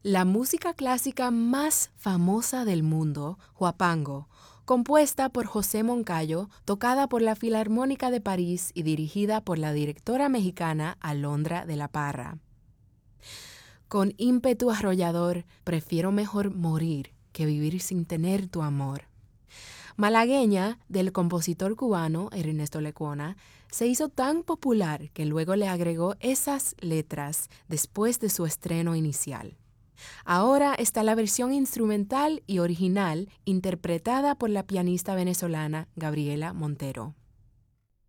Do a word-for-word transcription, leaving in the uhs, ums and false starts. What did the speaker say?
La música clásica más famosa del mundo, Huapango, compuesta por José Moncayo, tocada por la Filarmónica de París y dirigida por la directora mexicana Alondra de la Parra. Con ímpetu arrollador, prefiero mejor morir que vivir sin tener tu amor. Malagueña, del compositor cubano Ernesto Lecuona, se hizo tan popular que luego le agregó esas letras después de su estreno inicial. Ahora está la versión instrumental y original interpretada por la pianista venezolana Gabriela Montero.